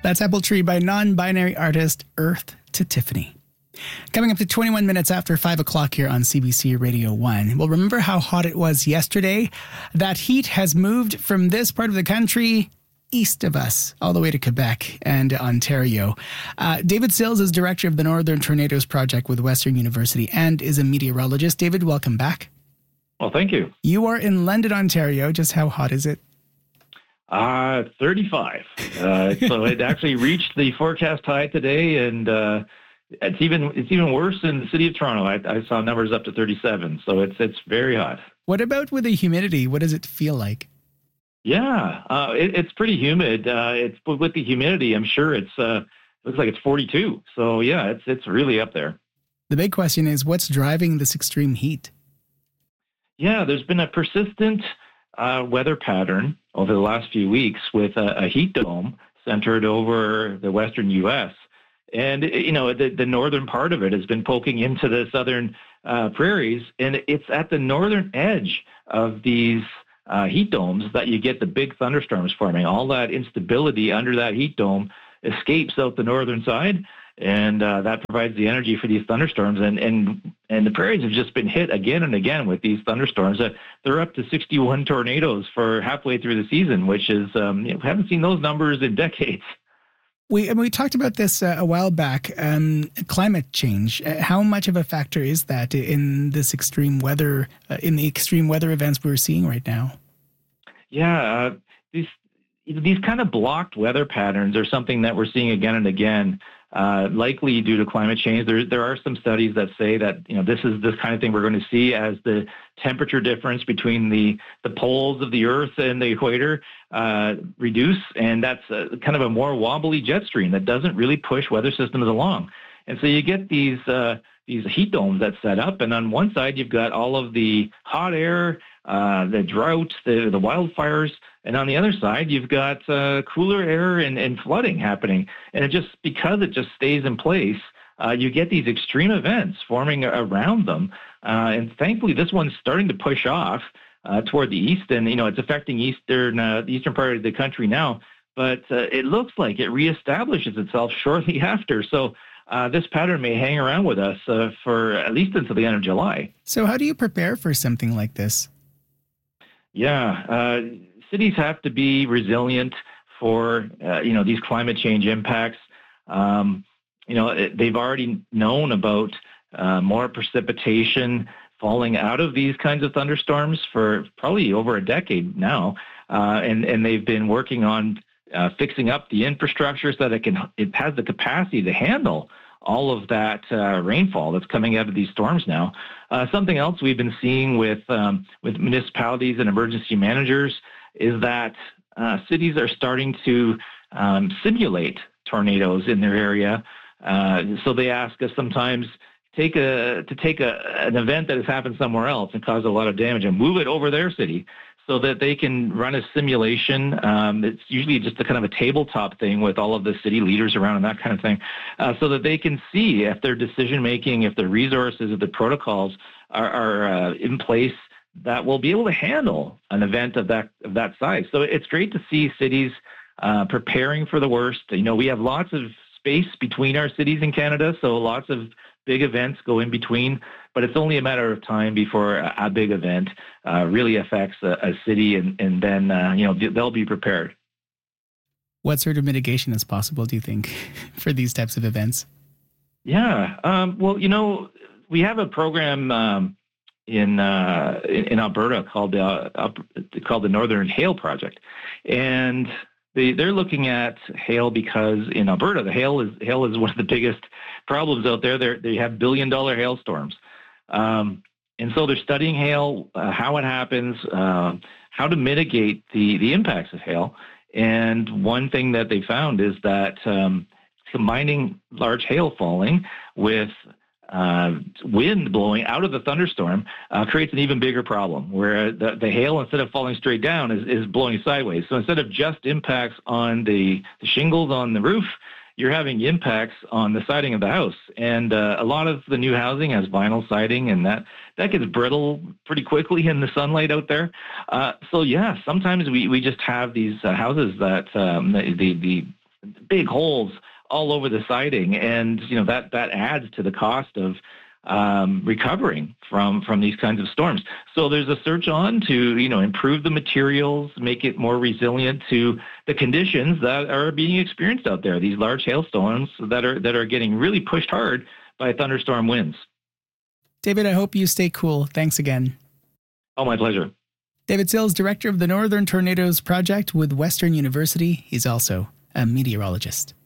That's Apple Tree by non-binary artist Earth to Tiffany. Coming up to 21 minutes after 5 o'clock here on CBC Radio 1. Well, remember how hot it was yesterday? That heat has moved from this part of the country east of us, all the way to Quebec and Ontario. David Sills is director of the Northern Tornadoes Project with Western University and is a meteorologist. David, welcome back. Well, thank you. You are in London, Ontario. Just how hot is it? 35. So it actually reached the forecast high today, and it's even worse in the city of Toronto. I saw numbers up to 37, so it's very hot. What about with the humidity? What does it feel like? Yeah, it's pretty humid. It's with the humidity, I'm sure it's looks like it's 42. So yeah, it's really up there. The big question is, what's driving this extreme heat? Yeah, there's been a persistent weather pattern over the last few weeks with a heat dome centered over the western U.S. And, the northern part of it has been poking into the southern prairies, and it's at the northern edge of these heat domes that you get the big thunderstorms forming. All that instability under that heat dome escapes out the northern side, and that provides the energy for these thunderstorms. And the prairies have just been hit again and again with these thunderstorms. They're up to 61 tornadoes for halfway through the season, which is we haven't seen those numbers in decades. We talked about this a while back, climate change. How much of a factor is that in this extreme weather, in the extreme weather events we're seeing right now? Yeah, these kind of blocked weather patterns are something that we're seeing again and again, likely due to climate change. There are some studies that say that this is this kind of thing we're going to see as the temperature difference between the poles of the Earth and the equator reduce, and that's kind of a more wobbly jet stream that doesn't really push weather systems along. And so you get these heat domes that set up, and on one side you've got all of the hot air, the drought, the wildfires, and on the other side you've got cooler air and flooding happening. And because it just stays in place, you get these extreme events forming around them. And thankfully, this one's starting to push off toward the east, and it's affecting the eastern part of the country now. But it looks like it reestablishes itself shortly after. So this pattern may hang around with us for at least until the end of July. So how do you prepare for something like this? Yeah, cities have to be resilient for these climate change impacts. They've already known about more precipitation falling out of these kinds of thunderstorms for probably over a decade now, and they've been working on fixing up the infrastructure so that it has the capacity to handle all of that rainfall that's coming out of these storms now. Something else we've been seeing with municipalities and emergency managers is that cities are starting to simulate tornadoes in their area. So they ask us sometimes to take an event that has happened somewhere else and caused a lot of damage and move it over their city so that they can run a simulation. It's usually just a kind of a tabletop thing with all of the city leaders around and that kind of thing, so that they can see if their decision-making, if the resources, if the protocols are in place that will be able to handle an event of that size. So it's great to see cities preparing for the worst. We have lots of space between our cities in Canada, so lots of big events go in between, but it's only a matter of time before a big event really affects a city, and then they'll be prepared. What sort of mitigation is possible, do you think, for these types of events? Yeah, we have a program in Alberta called the Northern Hail Project, and they're looking at hail because in Alberta, the hail is one of the biggest problems out there. They have billion-dollar hailstorms. And so they're studying hail, how it happens, how to mitigate the impacts of hail. And one thing that they found is that combining large hail falling with wind blowing out of the thunderstorm creates an even bigger problem, where the hail, instead of falling straight down, is blowing sideways. So instead of just impacts on the shingles on the roof, you're having impacts on the siding of the house. And a lot of the new housing has vinyl siding, and that gets brittle pretty quickly in the sunlight out there. So yeah, sometimes we just have these houses that the big holes all over the siding, and that adds to the cost of recovering from these kinds of storms. So there's a search on to improve the materials, make it more resilient to the conditions that are being experienced out there. These large hailstones that are getting really pushed hard by thunderstorm winds. David, I hope you stay cool. Thanks again. Oh, my pleasure. David Sills, director of the Northern Tornadoes Project with Western University. He's also a meteorologist.